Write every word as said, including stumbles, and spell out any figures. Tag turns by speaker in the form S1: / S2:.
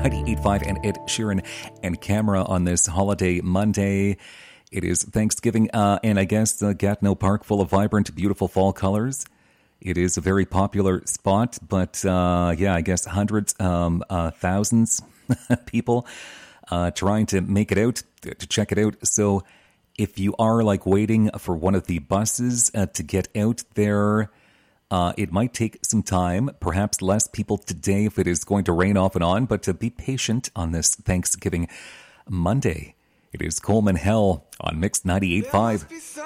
S1: ninety-eight point five and Ed Sheeran and Camera on this holiday Monday. It is Thanksgiving, uh, and I guess uh, Gatineau Park full of vibrant, beautiful fall colors. It is a very popular spot, but uh, yeah, I guess hundreds, um, uh, thousands people uh, trying to make it out, to check it out. So if you are like waiting for one of the buses uh, to get out there, uh, it might take some time, perhaps less people today if it is going to rain off and on, but to be patient on this Thanksgiving Monday. It is Coleman Hell on Mix ninety-eight point five.